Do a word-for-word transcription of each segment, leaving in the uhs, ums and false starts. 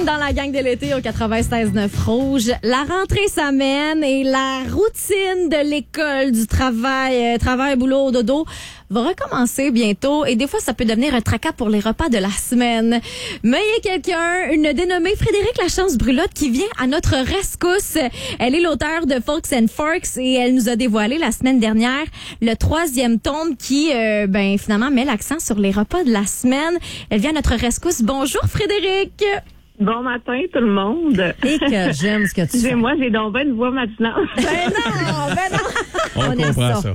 dans la gang de l'été au quatre-vingt-seize neuf Rouge. La rentrée s'amène et la routine de l'école, du travail, euh, travail, boulot, dodo, va recommencer bientôt. Et des fois, ça peut devenir un tracas pour les repas de la semaine. Mais il y a quelqu'un, une dénommée Frédérique Lachance-Brulotte, qui vient à notre rescousse. Elle est l'auteure de Folks and Forks et elle nous a dévoilé la semaine dernière le troisième tome qui, euh, ben, finalement, met l'accent sur les repas de la semaine. Elle vient à notre rescousse. Bonjour, Frédérique! Bon matin, tout le monde. Et que j'aime ce que tu fais. Moi, j'ai donc bien une voix matinale. Ben non, ben non. On, on comprend ça. ça.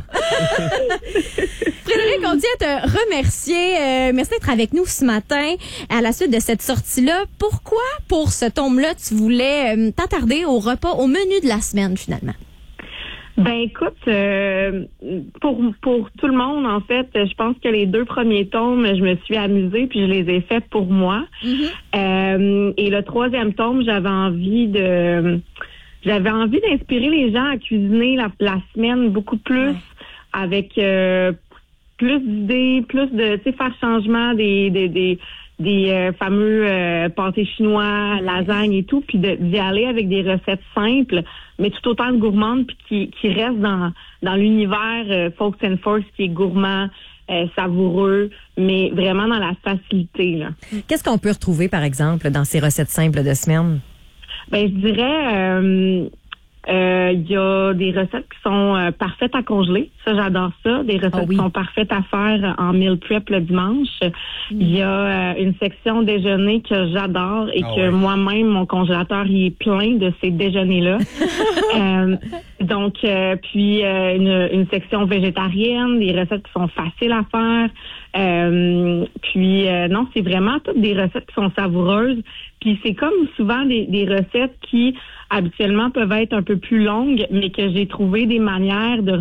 Frédérique, on tient à te remercier. Euh, merci d'être avec nous ce matin à la suite de cette sortie-là. Pourquoi, pour ce tome-là, tu voulais euh, t'attarder au repas, au menu de la semaine, finalement? Ben écoute, euh, pour pour tout le monde, en fait, je pense que les deux premiers tomes, je me suis amusée puis je les ai faits pour moi. Mm-hmm. Euh, et le troisième tome, j'avais envie de j'avais envie d'inspirer les gens à cuisiner la, la semaine beaucoup plus, ouais. avec euh, plus d'idées, plus de, tu sais, faire changement des des des des euh, fameux euh, pâtés chinois, lasagnes et tout, puis de, d'y aller avec des recettes simples, mais tout autant gourmandes, puis qui, qui restent dans dans l'univers euh, Folks and Forks, qui est gourmand, euh, savoureux, mais vraiment dans la facilité, là. Qu'est-ce qu'on peut retrouver, par exemple, dans ces recettes simples de semaine? Ben, je dirais... Euh, Euh, il y a des recettes qui sont euh, parfaites à congeler. Ça, j'adore ça. Des recettes oh oui. qui sont parfaites à faire en meal prep le dimanche. Il mm. y a euh, une section déjeuner que j'adore et oh que oui. moi-même, mon congélateur, il est plein de ces déjeuners-là. euh, donc, euh, puis euh, une, une section végétarienne, des recettes qui sont faciles à faire. Euh, puis, euh, non, c'est vraiment toutes des recettes qui sont savoureuses. Puis c'est comme souvent des, des recettes qui habituellement peuvent être un peu plus longues, mais que j'ai trouvé des manières de